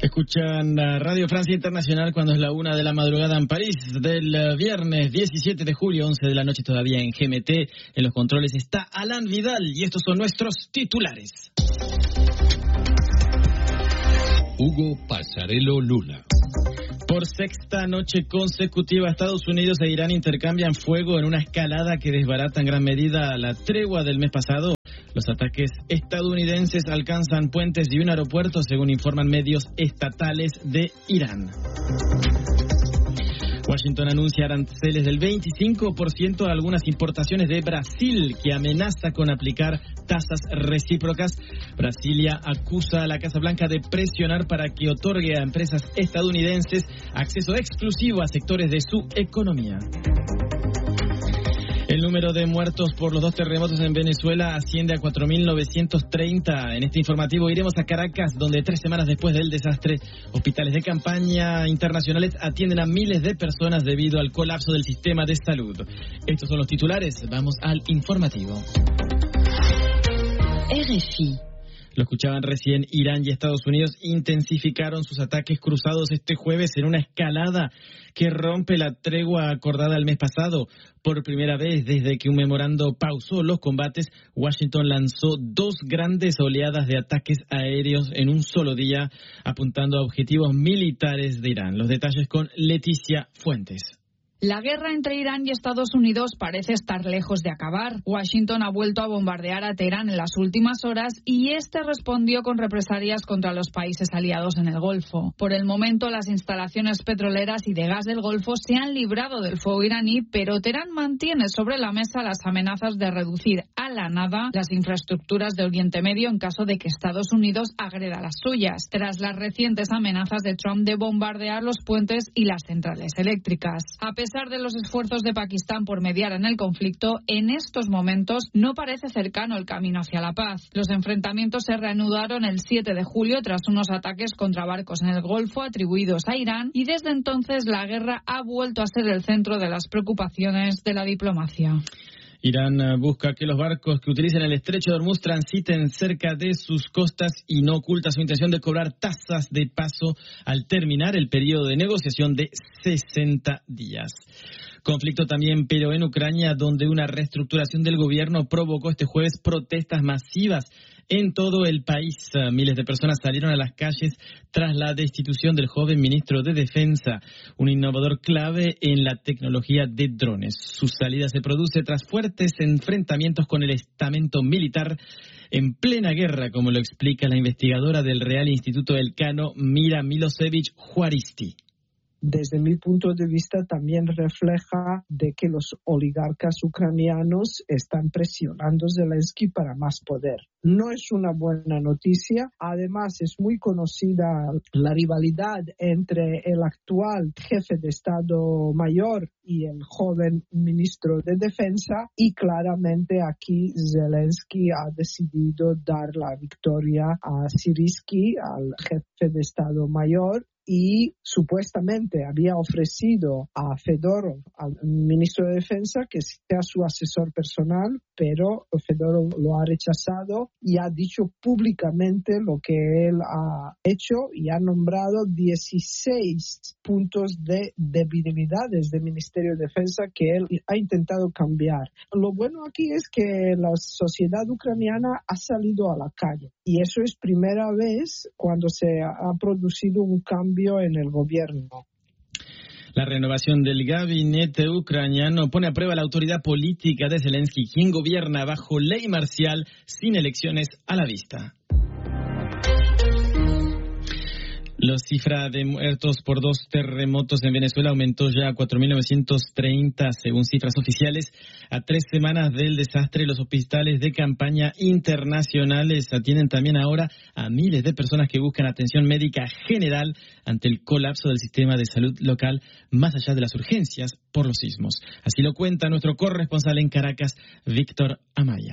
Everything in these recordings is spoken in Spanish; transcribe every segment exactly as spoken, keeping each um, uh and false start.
Escuchan la Radio Francia Internacional cuando es la una de la madrugada en París del viernes diecisiete de julio, once de la noche todavía en G M T. En los controles está Alan Vidal y estos son nuestros titulares. Hugo Pasarello Luna. Por sexta noche consecutiva, Estados Unidos e Irán intercambian fuego en una escalada que desbarata en gran medida la tregua del mes pasado. Los ataques estadounidenses alcanzan puentes y un aeropuerto, según informan medios estatales de Irán. Washington anuncia aranceles del veinticinco por ciento a algunas importaciones de Brasil, que amenaza con aplicar tasas recíprocas. Brasilia acusa a la Casa Blanca de presionar para que otorgue a empresas estadounidenses acceso exclusivo a sectores de su economía. El número de muertos por los dos terremotos en Venezuela asciende a cuatro mil novecientos treinta. En este informativo iremos a Caracas, donde tres semanas después del desastre, hospitales de campaña internacionales atienden a miles de personas debido al colapso del sistema de salud. Estos son los titulares. Vamos al informativo. R F I. Lo escuchaban recién, Irán y Estados Unidos intensificaron sus ataques cruzados este jueves en una escalada que rompe la tregua acordada el mes pasado. Por primera vez desde que un memorando pausó los combates, Washington lanzó dos grandes oleadas de ataques aéreos en un solo día, apuntando a objetivos militares de Irán. Los detalles con Leticia Fuentes. La guerra entre Irán y Estados Unidos parece estar lejos de acabar. Washington ha vuelto a bombardear a Teherán en las últimas horas y este respondió con represalias contra los países aliados en el Golfo. Por el momento, las instalaciones petroleras y de gas del Golfo se han librado del fuego iraní, pero Teherán mantiene sobre la mesa las amenazas de reducir a la nada las infraestructuras de Oriente Medio en caso de que Estados Unidos agreda las suyas, tras las recientes amenazas de Trump de bombardear los puentes y las centrales eléctricas. A pesar A pesar de los esfuerzos de Pakistán por mediar en el conflicto, en estos momentos no parece cercano el camino hacia la paz. Los enfrentamientos se reanudaron el siete de julio tras unos ataques contra barcos en el Golfo atribuidos a Irán y desde entonces la guerra ha vuelto a ser el centro de las preocupaciones de la diplomacia. Irán busca que los barcos que utilicen el estrecho de Hormuz transiten cerca de sus costas y no oculta su intención de cobrar tasas de paso al terminar el periodo de negociación de sesenta días. Conflicto también, pero en Ucrania, donde una reestructuración del gobierno provocó este jueves protestas masivas en todo el país. Miles de personas salieron a las calles tras la destitución del joven ministro de Defensa, un innovador clave en la tecnología de drones. Su salida se produce tras fuertes enfrentamientos con el estamento militar en plena guerra, como lo explica la investigadora del Real Instituto Elcano, Mira Milosevic Juaristi. Desde mi punto de vista también refleja de que los oligarcas ucranianos están presionando a Zelensky para más poder. No es una buena noticia. Además, es muy conocida la rivalidad entre el actual jefe de Estado Mayor y el joven ministro de Defensa, y claramente aquí Zelensky ha decidido dar la victoria a Syrsky, al jefe de Estado Mayor, y supuestamente había ofrecido a Fedorov, al ministro de Defensa, que sea su asesor personal, pero Fedorov lo ha rechazado y ha dicho públicamente lo que él ha hecho y ha nombrado dieciséis puntos de debilidades del Ministerio de Defensa que él ha intentado cambiar. Lo bueno aquí es que la sociedad ucraniana ha salido a la calle y eso es primera vez cuando se ha producido un cambio en el gobierno. La renovación del gabinete ucraniano pone a prueba la autoridad política de Zelensky, quien gobierna bajo ley marcial sin elecciones a la vista. La cifra de muertos por dos terremotos en Venezuela aumentó ya a cuatro mil novecientos treinta, según cifras oficiales. A tres semanas del desastre, los hospitales de campaña internacionales atienden también ahora a miles de personas que buscan atención médica general ante el colapso del sistema de salud local, más allá de las urgencias por los sismos. Así lo cuenta nuestro corresponsal en Caracas, Víctor Amaya.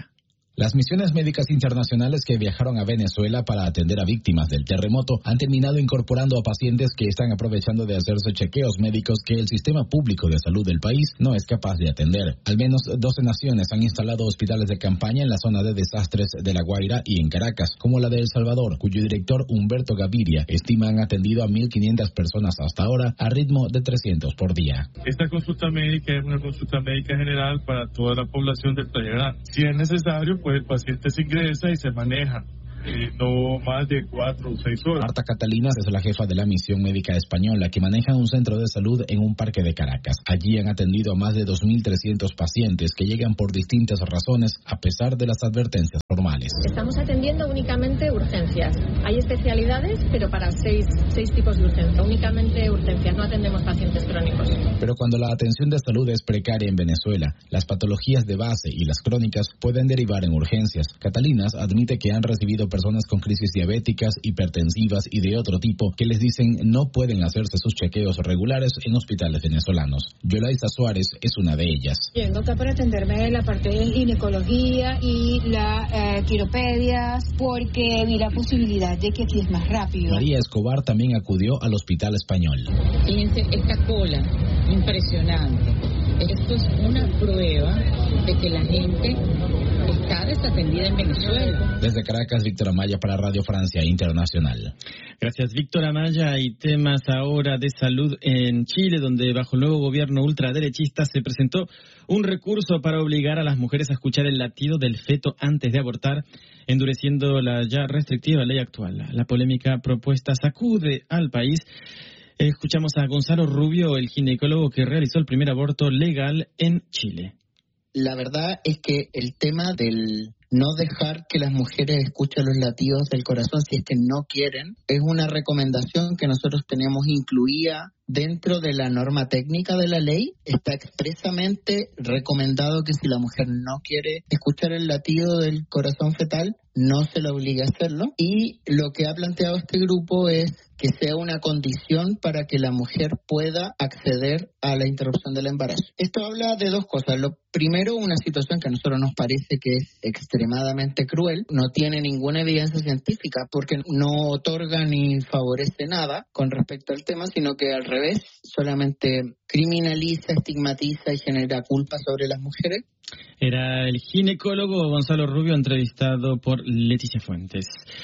Las misiones médicas internacionales que viajaron a Venezuela para atender a víctimas del terremoto han terminado incorporando a pacientes que están aprovechando de hacerse chequeos médicos que el sistema público de salud del país no es capaz de atender. Al menos doce naciones han instalado hospitales de campaña en la zona de desastres de La Guaira y en Caracas, como la de El Salvador, cuyo director Humberto Gaviria estima han atendido a mil quinientas personas hasta ahora a ritmo de trescientos por día. Esta consulta médica es una consulta médica general para toda la población del Playa Grande. Si es necesario, pues el paciente se ingresa y se maneja. Eh, no más de cuatro o seis horas. Marta Catalinas es la jefa de la misión médica española que maneja un centro de salud en un parque de Caracas. Allí han atendido a más de dos mil trescientos pacientes que llegan por distintas razones a pesar de las advertencias formales. Estamos atendiendo únicamente urgencias. Hay especialidades, pero para seis, seis tipos de urgencia. Únicamente urgencias, no atendemos pacientes crónicos. Pero cuando la atención de salud es precaria en Venezuela, las patologías de base y las crónicas pueden derivar en urgencias. Catalinas admite que han recibido personas con crisis diabéticas, hipertensivas y de otro tipo que les dicen no pueden hacerse sus chequeos regulares en hospitales venezolanos. Yolaisa Suárez es una de ellas. Vengo acá para atenderme la parte de ginecología y la eh, quiropedias porque vi la posibilidad de que aquí es más rápido. María Escobar también acudió al Hospital Español. Fíjense esta cola impresionante. Esto es una prueba de que la gente está desatendida en Venezuela. Desde Caracas, Víctor Amaya para Radio Francia Internacional. Gracias, Víctor Amaya. Y temas ahora de salud en Chile, donde bajo el nuevo gobierno ultraderechista se presentó un recurso para obligar a las mujeres a escuchar el latido del feto antes de abortar, endureciendo la ya restrictiva ley actual. La polémica propuesta sacude al país. Escuchamos a Gonzalo Rubio, el ginecólogo que realizó el primer aborto legal en Chile. La verdad es que el tema del no dejar que las mujeres escuchen los latidos del corazón si es que no quieren es una recomendación que nosotros tenemos incluida dentro de la norma técnica de la ley. Está expresamente recomendado que si la mujer no quiere escuchar el latido del corazón fetal, no se la obligue a hacerlo. Y lo que ha planteado este grupo es que sea una condición para que la mujer pueda acceder a la interrupción del embarazo. Esto habla de dos cosas. Lo primero, una situación que a nosotros nos parece que es extremadamente cruel. No tiene ninguna evidencia científica porque no otorga ni favorece nada con respecto al tema, sino que al revés, solamente criminaliza, estigmatiza y genera culpa sobre las mujeres. Era el ginecólogo Gonzalo Rubio, entrevistado por Leticia Fuentes.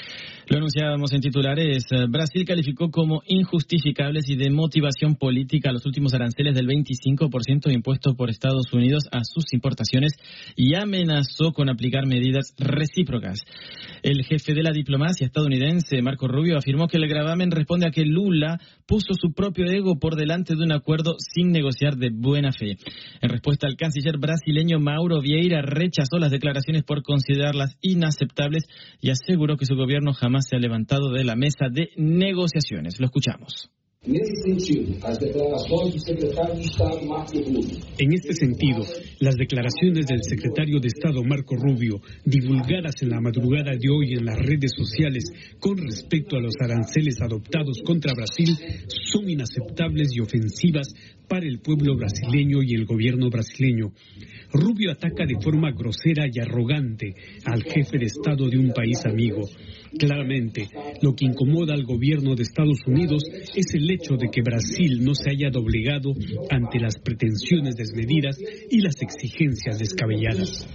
Lo anunciábamos en titulares. Brasil calificó como injustificables y de motivación política los últimos aranceles del veinticinco por ciento impuestos por Estados Unidos a sus importaciones y amenazó con aplicar medidas recíprocas. El jefe de la diplomacia estadounidense, Marco Rubio, afirmó que el gravamen responde a que Lula puso su propio ego por delante de un acuerdo sin negociar de buena fe. En respuesta, el canciller brasileño Mauro Vieira rechazó las declaraciones por considerarlas inaceptables y aseguró que su gobierno jamás se ha levantado de la mesa de negociaciones. Lo escuchamos. En este sentido, las declaraciones del secretario de Estado Marco Rubio, divulgadas en la madrugada de hoy en las redes sociales con respecto a los aranceles adoptados contra Brasil, son inaceptables y ofensivas para el pueblo brasileño y el gobierno brasileño. Rubio ataca de forma grosera y arrogante al jefe de Estado de un país amigo. Claramente, lo que incomoda al gobierno de Estados Unidos es el hecho de que Brasil no se haya doblegado ante las pretensiones desmedidas y las exigencias descabelladas.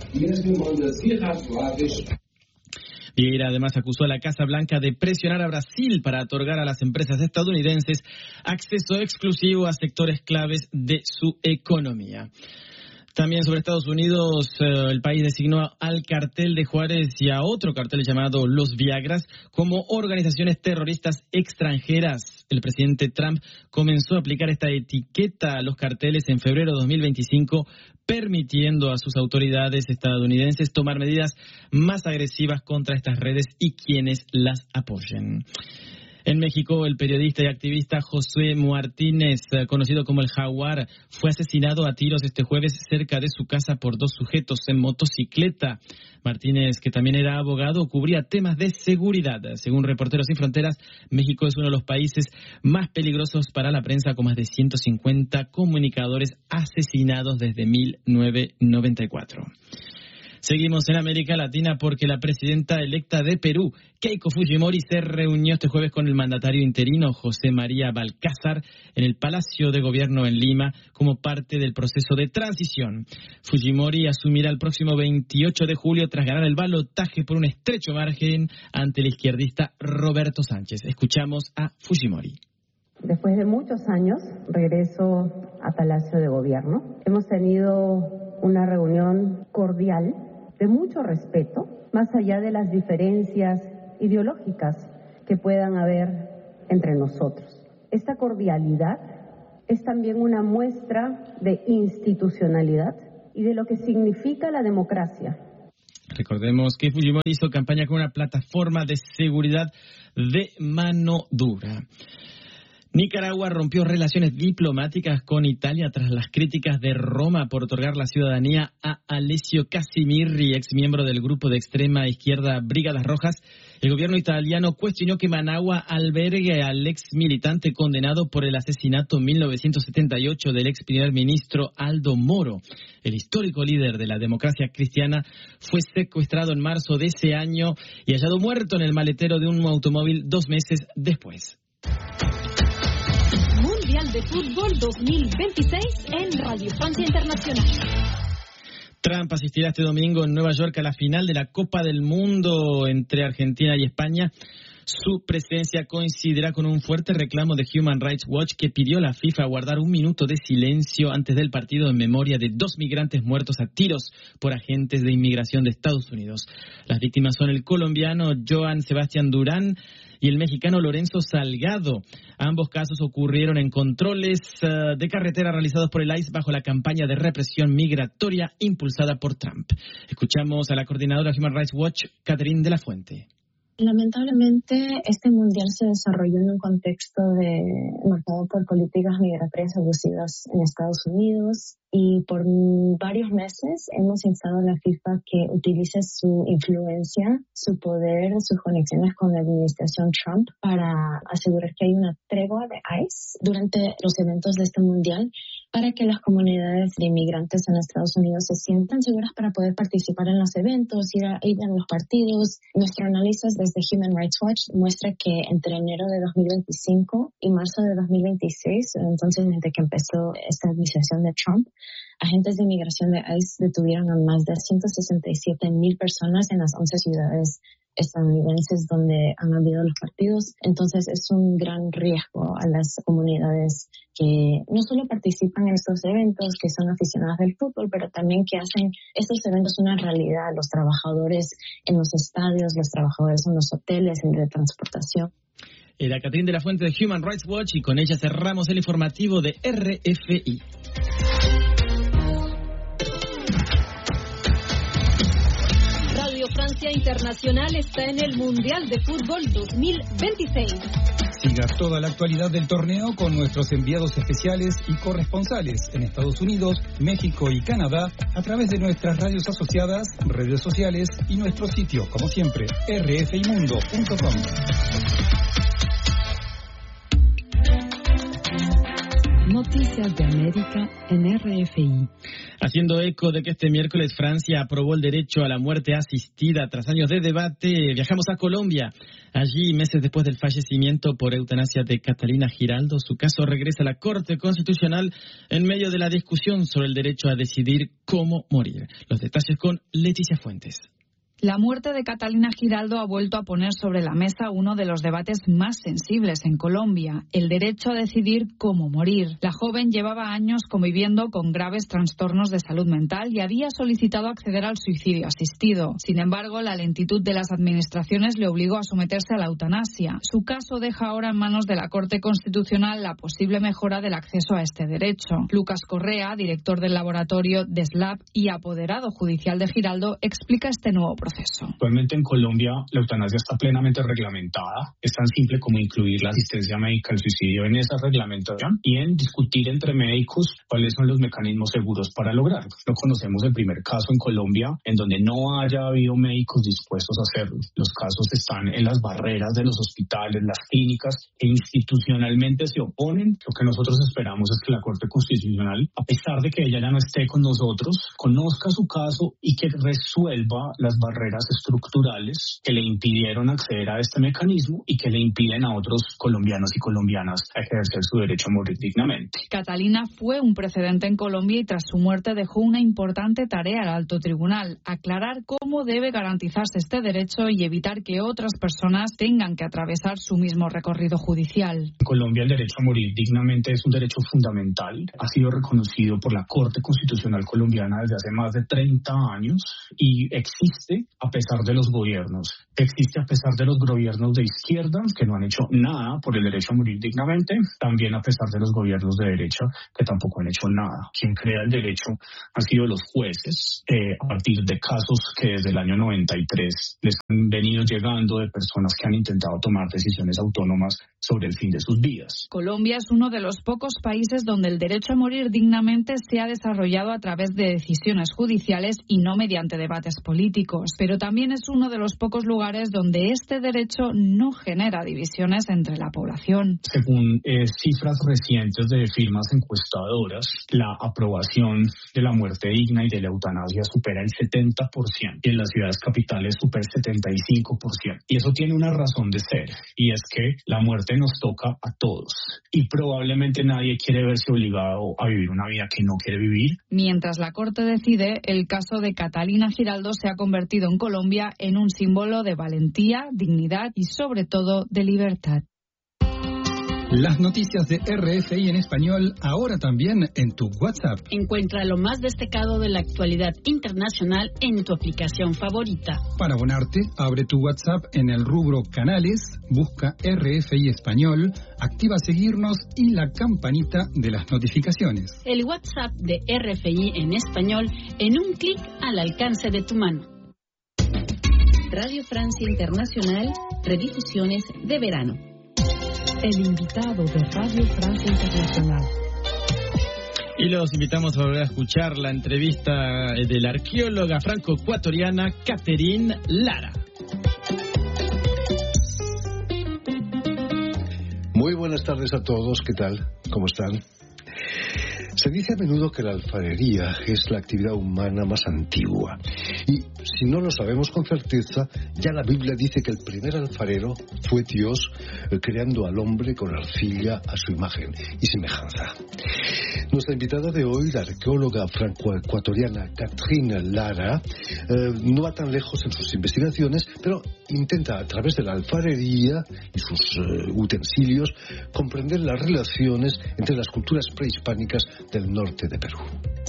Vieira además acusó a la Casa Blanca de presionar a Brasil para otorgar a las empresas estadounidenses acceso exclusivo a sectores claves de su economía. También sobre Estados Unidos, eh, el país designó al cartel de Juárez y a otro cartel llamado Los Viagras como organizaciones terroristas extranjeras. El presidente Trump comenzó a aplicar esta etiqueta a los carteles en febrero de dos mil veinticinco, permitiendo a sus autoridades estadounidenses tomar medidas más agresivas contra estas redes y quienes las apoyen. En México, el periodista y activista Josué Martínez, conocido como el Jaguar, fue asesinado a tiros este jueves cerca de su casa por dos sujetos en motocicleta. Martínez, que también era abogado, cubría temas de seguridad. Según Reporteros Sin Fronteras, México es uno de los países más peligrosos para la prensa, con más de ciento cincuenta comunicadores asesinados desde mil novecientos noventa y cuatro. Seguimos en América Latina porque la presidenta electa de Perú, Keiko Fujimori, se reunió este jueves con el mandatario interino José María Balcázar en el Palacio de Gobierno en Lima como parte del proceso de transición. Fujimori asumirá el próximo veintiocho de julio tras ganar el balotaje por un estrecho margen ante el izquierdista Roberto Sánchez. Escuchamos a Fujimori. Después de muchos años, regreso a Palacio de Gobierno. Hemos tenido una reunión cordial, de mucho respeto, más allá de las diferencias ideológicas que puedan haber entre nosotros. Esta cordialidad es también una muestra de institucionalidad y de lo que significa la democracia. Recordemos que Fujimori hizo campaña con una plataforma de seguridad de mano dura. Nicaragua rompió relaciones diplomáticas con Italia tras las críticas de Roma por otorgar la ciudadanía a Alessio Casimirri, ex miembro del grupo de extrema izquierda Brigadas Rojas. El gobierno italiano cuestionó que Managua albergue al ex militante condenado por el asesinato en mil novecientos setenta y ocho del ex primer ministro Aldo Moro. El histórico líder de la democracia cristiana fue secuestrado en marzo de ese año y hallado muerto en el maletero de un automóvil dos meses después. Mundial de Fútbol dos mil veintiséis en Radio Francia Internacional. Trump asistirá este domingo en Nueva York a la final de la Copa del Mundo entre Argentina y España. Su presencia coincidirá con un fuerte reclamo de Human Rights Watch que pidió a la FIFA guardar un minuto de silencio antes del partido en memoria de dos migrantes muertos a tiros por agentes de inmigración de Estados Unidos. Las víctimas son el colombiano Joan Sebastián Durán y el mexicano Lorenzo Salgado. Ambos casos ocurrieron en controles uh, de carretera realizados por el I C E bajo la campaña de represión migratoria impulsada por Trump. Escuchamos a la coordinadora Human Rights Watch, Catherine de la Fuente. Lamentablemente, este mundial se desarrolló en un contexto de, marcado por políticas migratorias abusivas en Estados Unidos y por varios meses hemos instado a la FIFA que utilice su influencia, su poder, sus conexiones con la administración Trump para asegurar que hay una tregua de I C E durante los eventos de este mundial para que las comunidades de inmigrantes en Estados Unidos se sientan seguras para poder participar en los eventos, ir a, ir a los partidos. Nuestro análisis desde Human Rights Watch muestra que entre enero de dos mil veinticinco y marzo de dos mil veintiséis, entonces desde que empezó esta administración de Trump, agentes de inmigración de I C E detuvieron a más de ciento sesenta y siete mil personas en las once ciudades estadounidenses donde han habido los partidos. Entonces es un gran riesgo a las comunidades que no solo participan en estos eventos, que son aficionadas del fútbol, pero también que hacen estos eventos una realidad. Los trabajadores en los estadios, los trabajadores en los hoteles, en la transportación. Era Catherine de la Fuente de Human Rights Watch y con ella cerramos el informativo de R F I. Radio Francia Internacional está en el Mundial de Fútbol dos mil veintiséis. Siga toda la actualidad del torneo con nuestros enviados especiales y corresponsales en Estados Unidos, México y Canadá a través de nuestras radios asociadas, redes sociales y nuestro sitio, como siempre, r f i mundo punto com. Noticias de América en R F I. Haciendo eco de que este miércoles Francia aprobó el derecho a la muerte asistida tras años de debate, viajamos a Colombia. Allí, meses después del fallecimiento por eutanasia de Catalina Giraldo, su caso regresa a la Corte Constitucional en medio de la discusión sobre el derecho a decidir cómo morir. Los detalles con Leticia Fuentes. La muerte de Catalina Giraldo ha vuelto a poner sobre la mesa uno de los debates más sensibles en Colombia, el derecho a decidir cómo morir. La joven llevaba años conviviendo con graves trastornos de salud mental y había solicitado acceder al suicidio asistido. Sin embargo, la lentitud de las administraciones le obligó a someterse a la eutanasia. Su caso deja ahora en manos de la Corte Constitucional la posible mejora del acceso a este derecho. Lucas Correa, director del laboratorio de S L A B y apoderado judicial de Giraldo, explica este nuevo proceso. proceso. Actualmente en Colombia la eutanasia está plenamente reglamentada. Es tan simple como incluir la asistencia médica al suicidio en esa reglamentación y en discutir entre médicos cuáles son los mecanismos seguros para lograrlo. No conocemos el primer caso en Colombia en donde no haya habido médicos dispuestos a hacerlo. Los casos están en las barreras de los hospitales, las clínicas, que institucionalmente se oponen. Lo que nosotros esperamos es que la Corte Constitucional, a pesar de que ella ya no esté con nosotros, conozca su caso y que resuelva las barreras estructurales que le impidieron acceder a este mecanismo y que le impiden a otros colombianos y colombianas ejercer su derecho a morir dignamente. Catalina fue un precedente en Colombia y tras su muerte dejó una importante tarea al alto tribunal: aclarar cómo debe garantizarse este derecho y evitar que otras personas tengan que atravesar su mismo recorrido judicial. En Colombia el derecho a morir dignamente es un derecho fundamental. Ha sido reconocido por la Corte Constitucional colombiana desde hace más de treinta años y existe a pesar de los gobiernos. Existe a pesar de los gobiernos de izquierda que no han hecho nada por el derecho a morir dignamente, también a pesar de los gobiernos de derecha que tampoco han hecho nada. Quien crea el derecho han sido los jueces, eh, a partir de casos que desde el año noventa y tres les han venido llegando de personas que han intentado tomar decisiones autónomas sobre el fin de sus vidas. Colombia es uno de los pocos países donde el derecho a morir dignamente se ha desarrollado a través de decisiones judiciales y no mediante debates políticos, pero también es uno de los pocos lugares donde este derecho no genera divisiones entre la población. Según eh, cifras recientes de firmas encuestadoras, la aprobación de la muerte digna y de la eutanasia supera el setenta por ciento y en las ciudades capitales supera el setenta y cinco por ciento. Y eso tiene una razón de ser, y es que la muerte nos toca a todos y probablemente nadie quiere verse obligado a vivir una vida que no quiere vivir. Mientras la Corte decide, el caso de Catalina Giraldo se ha convertido en Colombia en un símbolo de valentía, dignidad y sobre todo de libertad. Las noticias de R F I en español, ahora también en tu WhatsApp. Encuentra lo más destacado de la actualidad internacional en tu aplicación favorita. Para abonarte, abre tu WhatsApp en el rubro Canales, busca R F I español, activa seguirnos y la campanita de las notificaciones. El WhatsApp de R F I en español en un clic al alcance de tu mano. Radio Francia Internacional, redifusiones de verano. El invitado de Radio Francia Internacional. Y los invitamos a volver a escuchar la entrevista de la arqueóloga franco-ecuatoriana Catherine Lara. Muy buenas tardes a todos, ¿qué tal? ¿Cómo están? Se dice a menudo que la alfarería es la actividad humana más antigua. Y si no lo sabemos con certeza, ya la Biblia dice que el primer alfarero fue Dios, creando al hombre con arcilla a su imagen y semejanza. Nuestra invitada de hoy, la arqueóloga franco-ecuatoriana Catherine Lara, eh, no va tan lejos en sus investigaciones, pero intenta a través de la alfarería y sus eh, utensilios comprender las relaciones entre las culturas prehispánicas del norte de Perú.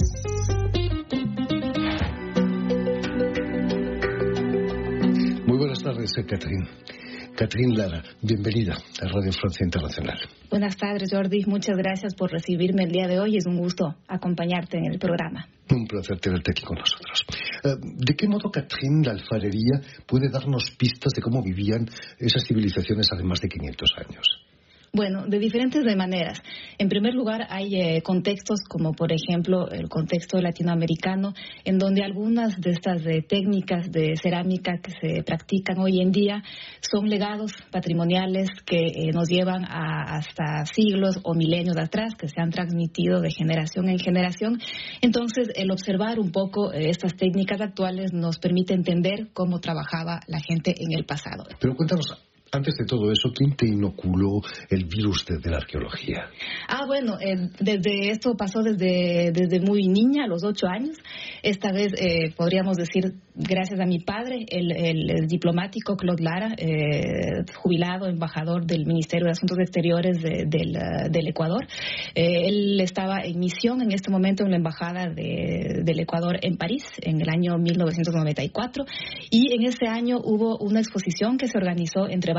Muy buenas tardes, Catherine. Catherine Lara, bienvenida a Radio Francia Internacional. Buenas tardes, Jordi. Muchas gracias por recibirme el día de hoy. Es un gusto acompañarte en el programa. Un placer tenerte aquí con nosotros. ¿De qué modo, Catherine, la alfarería puede darnos pistas de cómo vivían esas civilizaciones hace más de quinientos años? Bueno, de diferentes de maneras. En primer lugar, hay eh, contextos como, por ejemplo, el contexto latinoamericano, en donde algunas de estas eh, técnicas de cerámica que se practican hoy en día son legados patrimoniales que eh, nos llevan a, hasta siglos o milenios atrás, que se han transmitido de generación en generación. Entonces, el observar un poco eh, estas técnicas actuales nos permite entender cómo trabajaba la gente en el pasado. Pero cuéntanos, antes de todo eso, ¿quién te inoculó el virus de, de la arqueología? Ah, bueno, eh, desde esto pasó desde, desde muy niña, a los ocho años. Esta vez, eh, podríamos decir, gracias a mi padre, el, el, el diplomático Claude Lara, eh, jubilado, embajador del Ministerio de Asuntos Exteriores de, del, uh, del Ecuador. Eh, él estaba en misión en este momento en la Embajada de, del Ecuador en París, en el año mil novecientos noventa y cuatro. Y en ese año hubo una exposición que se organizó entre varios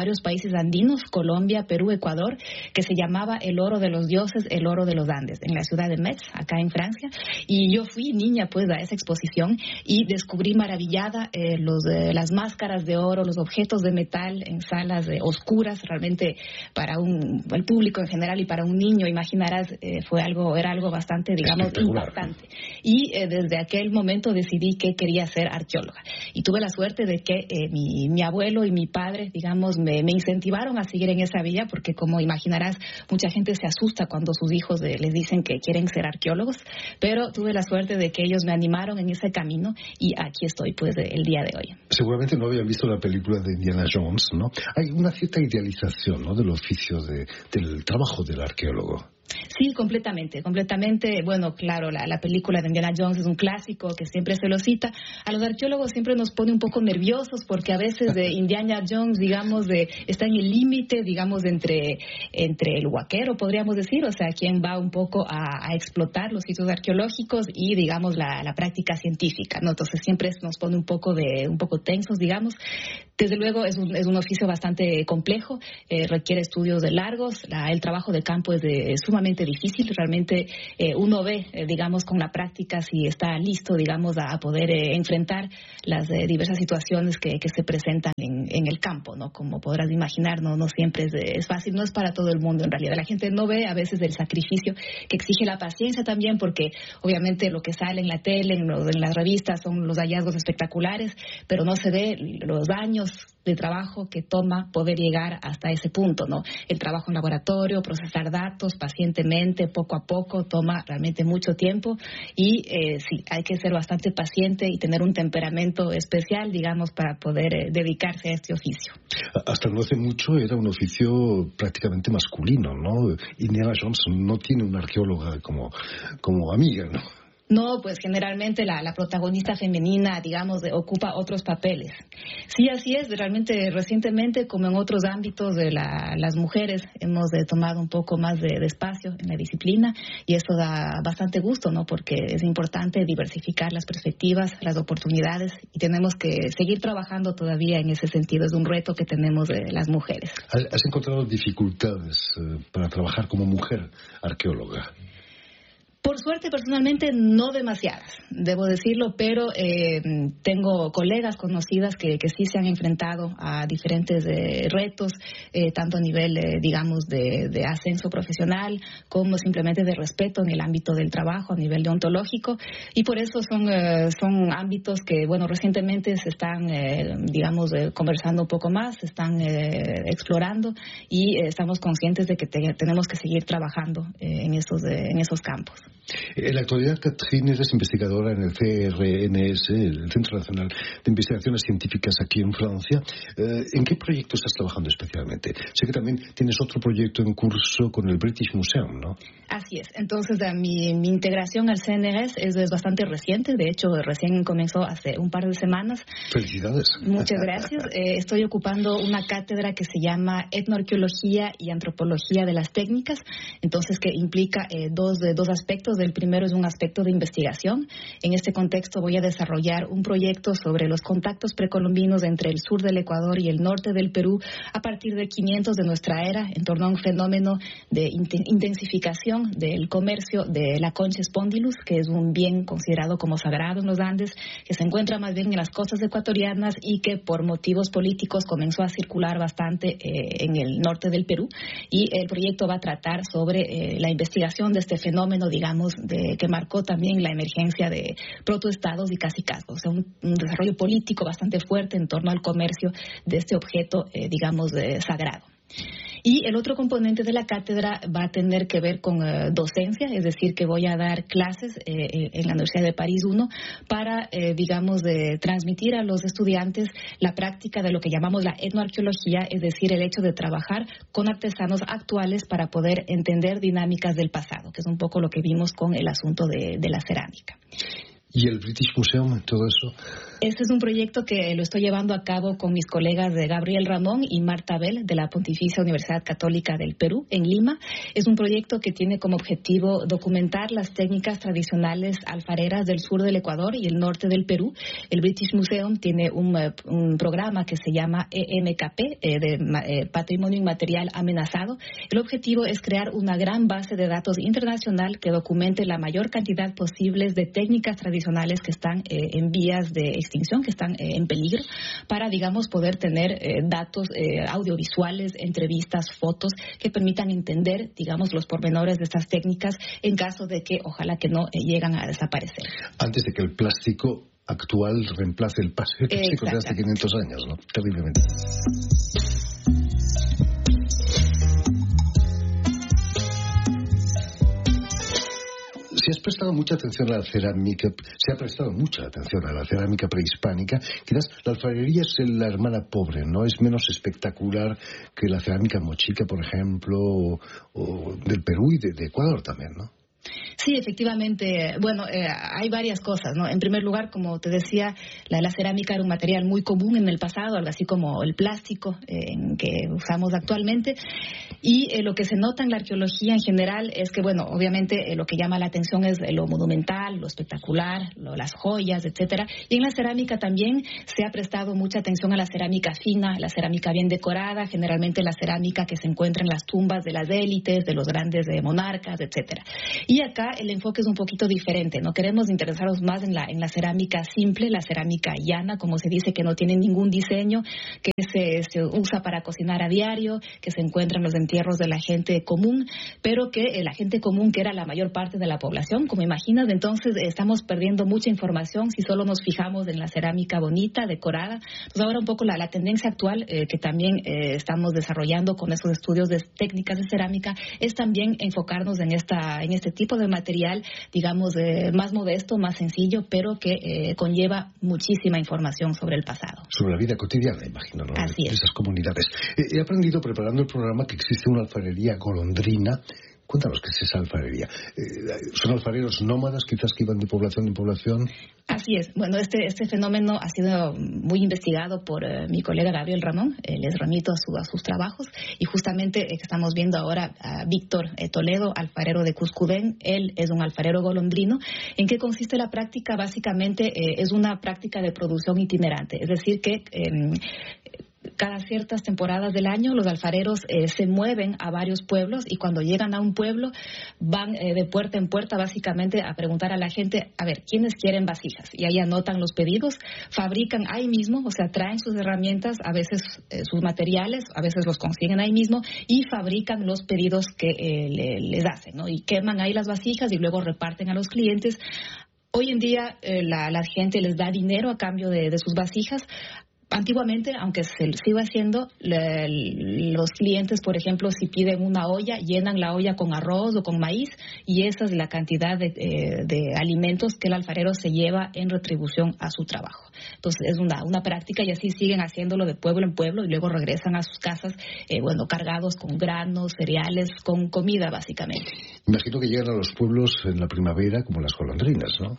varios países andinos, Colombia, Perú, Ecuador, que se llamaba El Oro de los Dioses, El Oro de los Andes, en la ciudad de Metz, acá en Francia. Y yo fui niña pues a esa exposición y descubrí maravillada eh, los, eh, las máscaras de oro, los objetos de metal en salas eh, oscuras, realmente para un, el público en general y para un niño, imaginarás, eh, fue algo, era algo bastante, digamos, impactante. Y eh, desde aquel momento decidí que quería ser arqueóloga. Y tuve la suerte de que eh, mi, mi abuelo y mi padre, digamos, me, me incentivaron a seguir en esa vía, porque como imaginarás, mucha gente se asusta cuando sus hijos eh, les dicen que quieren ser arqueólogos, pero tuve la suerte de que ellos me animaron en ese camino y aquí estoy pues el día de hoy. Seguramente no habían visto la película de Indiana Jones, ¿no? Hay una cierta idealización, ¿no?, del oficio de, del trabajo del arqueólogo. Sí, completamente, completamente. Bueno, claro, la, la película de Indiana Jones es un clásico que siempre se lo cita. A los arqueólogos siempre nos pone un poco nerviosos porque a veces de Indiana Jones, digamos, de, está en el límite, digamos, entre, entre el huaquero, podríamos decir, o sea, quien va un poco a, a explotar los sitios arqueológicos y, digamos, la, la práctica científica, ¿no? Entonces siempre nos pone un poco de, un poco tensos, digamos. Desde luego es un, es un oficio bastante complejo, eh, requiere estudios de largos, la, el trabajo de campo es de, es sumamente difícil, realmente eh, uno ve, eh, digamos, con la práctica si está listo, digamos, a, a poder eh, enfrentar las eh, diversas situaciones que, que se presentan en, en el campo, ¿no? Como podrás imaginar, no, no siempre es, es fácil, no es para todo el mundo en realidad. La gente no ve a veces el sacrificio que exige la paciencia también, porque obviamente lo que sale en la tele, en, lo, en las revistas son los hallazgos espectaculares, pero no se ve los años de trabajo que toma poder llegar hasta ese punto, ¿no? El trabajo en laboratorio, procesar datos pacientemente, poco a poco, toma realmente mucho tiempo y eh, sí, hay que ser bastante paciente y tener un temperamento especial, digamos, para poder eh, dedicarse a este oficio. Hasta no hace mucho era un oficio prácticamente masculino, ¿no? Indiana Jones no tiene una arqueóloga como, como amiga, ¿no? No, pues generalmente la, la protagonista femenina, digamos, de, ocupa otros papeles. Sí, así es. Realmente recientemente, como en otros ámbitos de la, las mujeres, hemos eh, tomado un poco más de, de espacio en la disciplina y eso da bastante gusto, ¿no? Porque es importante diversificar las perspectivas, las oportunidades y tenemos que seguir trabajando todavía en ese sentido. Es un reto que tenemos eh, las mujeres. ¿Has encontrado dificultades eh, para trabajar como mujer arqueóloga? Por suerte, personalmente, no demasiadas, debo decirlo, pero eh, tengo colegas conocidas que, que sí se han enfrentado a diferentes eh, retos, eh, tanto a nivel, eh, digamos, de, de ascenso profesional, como simplemente de respeto en el ámbito del trabajo, a nivel deontológico, y por eso son, eh, son ámbitos que, bueno, recientemente se están, eh, digamos, eh, conversando un poco más, se están eh, explorando, y eh, estamos conscientes de que te, tenemos que seguir trabajando eh, en, esos, eh, en esos campos. En la actualidad, Catherine, eres investigadora en el C R N S, el Centro Nacional de Investigaciones Científicas aquí en Francia. Eh, ¿En qué proyecto estás trabajando especialmente? Sé que también tienes otro proyecto en curso con el British Museum, ¿no? Así es. Entonces, mi, mi integración al C N R S es, es bastante reciente. De hecho, recién comenzó hace un par de semanas. Felicidades. Muchas gracias. Eh, estoy ocupando una cátedra que se llama Etnoarqueología y Antropología de las Técnicas. Entonces, que implica eh, dos, de, dos aspectos. El primero es un aspecto de investigación. En este contexto voy a desarrollar un proyecto sobre los contactos precolombinos entre el sur del Ecuador y el norte del Perú a partir de quinientos de nuestra era, en torno a un fenómeno de intensificación del comercio de la concha spondylus, que es un bien considerado como sagrado en los Andes, que se encuentra más bien en las costas ecuatorianas y que por motivos políticos comenzó a circular bastante eh, en el norte del Perú. Y el proyecto va a tratar sobre eh, la investigación de este fenómeno, digamos, de, que marcó también la emergencia de protoestados y cacicazgos, o sea, un, un desarrollo político bastante fuerte en torno al comercio de este objeto, eh, digamos, eh, sagrado. Y el otro componente de la cátedra va a tener que ver con uh, docencia, es decir, que voy a dar clases eh, en la Universidad de París uno para, eh, digamos, de transmitir a los estudiantes la práctica de lo que llamamos la etnoarqueología, es decir, el hecho de trabajar con artesanos actuales para poder entender dinámicas del pasado, que es un poco lo que vimos con el asunto de, de la cerámica. ¿Y el British Museum, todo eso? Este es un proyecto que lo estoy llevando a cabo con mis colegas de Gabriel Ramón y Marta Bell de la Pontificia Universidad Católica del Perú, en Lima. Es un proyecto que tiene como objetivo documentar las técnicas tradicionales alfareras del sur del Ecuador y el norte del Perú. El British Museum tiene un, un programa que se llama E M K P, eh, de eh, Patrimonio Inmaterial Amenazado. El objetivo es crear una gran base de datos internacional que documente la mayor cantidad posible de técnicas tradicionales que están eh, en vías de extinción, que están eh, en peligro, para, digamos, poder tener eh, datos eh, audiovisuales, entrevistas, fotos que permitan entender, digamos, los pormenores de estas técnicas en caso de que, ojalá que no, eh, llegan a desaparecer. Antes de que el plástico actual reemplace el plástico de hace quinientos años, ¿no? Terriblemente. Si has prestado mucha atención a la cerámica, se ha prestado mucha atención a la cerámica prehispánica, quizás la alfarería es la hermana pobre, ¿no? Es menos espectacular que la cerámica mochica, por ejemplo, o, o del Perú y de, de Ecuador también, ¿no? Sí, efectivamente. Bueno, eh, hay varias cosas, ¿no? En primer lugar, como te decía, la, la cerámica era un material muy común en el pasado, algo así como el plástico eh, que usamos actualmente. Y eh, lo que se nota en la arqueología en general es que, bueno, obviamente eh, lo que llama la atención es lo monumental, lo espectacular, lo, las joyas, etcétera. Y en la cerámica también se ha prestado mucha atención a la cerámica fina, la cerámica bien decorada, generalmente la cerámica que se encuentra en las tumbas de las élites, de los grandes de monarcas, etcétera. Y acá el enfoque es un poquito diferente. No queremos interesarnos más en la, en la cerámica simple, la cerámica llana, como se dice, que no tiene ningún diseño, que se, se usa para cocinar a diario, que se encuentra en los entierros de la gente común, pero que eh, la gente común, que era la mayor parte de la población, como imaginas, entonces eh, estamos perdiendo mucha información si solo nos fijamos en la cerámica bonita, decorada. Entonces ahora un poco la, la tendencia actual eh, que también eh, estamos desarrollando con esos estudios de técnicas de cerámica es también enfocarnos en esta en este tipo de material, digamos, eh, más modesto, más sencillo, pero que eh, conlleva muchísima información sobre el pasado. Sobre la vida cotidiana, imagino, ¿no? Así de es. esas comunidades. Eh, he aprendido preparando el programa que existe una alfarería golondrina. Cuéntanos qué es esa alfarería. Eh, ¿Son alfareros nómadas, quizás, que iban de población en población? Así es. Bueno, este este fenómeno ha sido muy investigado por uh, mi colega Gabriel Ramón. Eh, les remito a, su, a sus trabajos. Y justamente eh, estamos viendo ahora a Víctor eh, Toledo, alfarero de Cuscudén. Él es un alfarero golondrino. ¿En qué consiste la práctica? Básicamente eh, es una práctica de producción itinerante. Es decir, que Eh, cada ciertas temporadas del año los alfareros eh, se mueven a varios pueblos y cuando llegan a un pueblo van eh, de puerta en puerta básicamente a preguntar a la gente, a ver, ¿quiénes quieren vasijas? Y ahí anotan los pedidos, fabrican ahí mismo, o sea, traen sus herramientas, a veces eh, sus materiales, a veces los consiguen ahí mismo y fabrican los pedidos que eh, le, les hacen, ¿no? Y queman ahí las vasijas y luego reparten a los clientes. Hoy en día eh, la, la gente les da dinero a cambio de, de sus vasijas. Antiguamente, aunque se siga haciendo, le, los clientes, por ejemplo, si piden una olla, llenan la olla con arroz o con maíz y esa es la cantidad de, eh, de alimentos que el alfarero se lleva en retribución a su trabajo. Entonces es una, una práctica y así siguen haciéndolo de pueblo en pueblo y luego regresan a sus casas, eh, bueno, cargados con granos, cereales, con comida básicamente. Imagino que llegan a los pueblos en la primavera como las golondrinas, ¿no?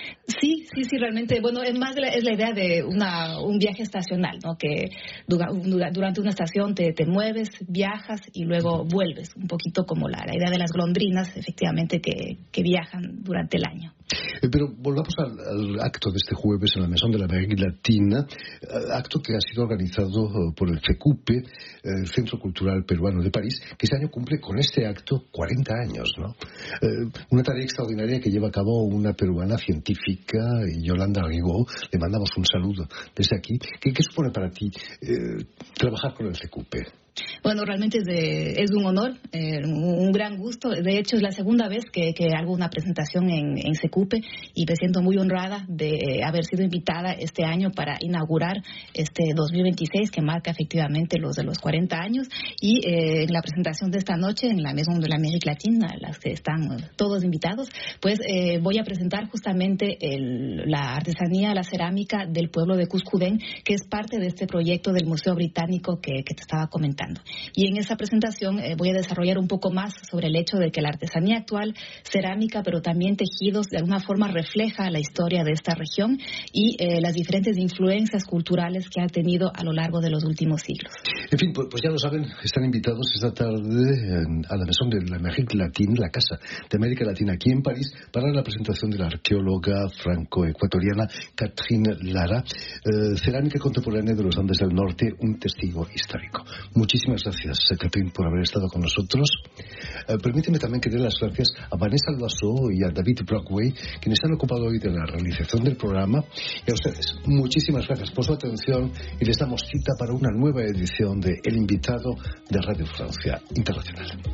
Sí, sí, sí, realmente, bueno, es más la, es la idea de una, un viaje estacional, ¿no? Que dura, dura, durante una estación te, te mueves, viajas y luego vuelves, un poquito como la, la idea de las golondrinas, efectivamente, que, que viajan durante el año. Eh, pero volvamos al, al acto de este jueves en la Maison de la América Latina, acto que ha sido organizado por el FECUPE, el Centro Cultural Peruano de París, que este año cumple con este acto cuarenta años, ¿no? Eh, una tarea extraordinaria que lleva a cabo una peruana científica, Yolanda Rigaud. Le mandamos un saludo desde aquí. ¿Qué, qué supone para ti eh, trabajar con el FECUPE? Bueno, realmente es, de, es un honor, eh, un, un gran gusto. De hecho, es la segunda vez que, que hago una presentación en, en FECUPE y me siento muy honrada de haber sido invitada este año para inaugurar este dos mil veintiséis, que marca efectivamente los de los cuarenta años. Y eh, en la presentación de esta noche, en la Maison de la América Latina, las que están todos invitados, pues eh, voy a presentar justamente el, la artesanía, la cerámica del pueblo de Cuscudén, que es parte de este proyecto del Museo Británico que, que te estaba comentando presentando. Y en esa presentación eh, voy a desarrollar un poco más sobre el hecho de que la artesanía actual, cerámica, pero también tejidos, de alguna forma refleja la historia de esta región y eh, las diferentes influencias culturales que ha tenido a lo largo de los últimos siglos. En fin, pues, pues ya lo saben, están invitados esta tarde en, a la Maison de l'Amérique Latine, la Casa de América Latina, aquí en París, para la presentación de la arqueóloga franco-ecuatoriana Catherine Lara, eh, Cerámica Contemporánea de los Andes del Norte, un testigo histórico. Muchísimas gracias, Catherine, por haber estado con nosotros. Eh, permíteme también que dé las gracias a Vanessa Albaso y a David Brockway, quienes han ocupado hoy de la realización del programa, y a ustedes, muchísimas gracias por su atención y les damos cita para una nueva edición de El Invitado de Radio Francia Internacional.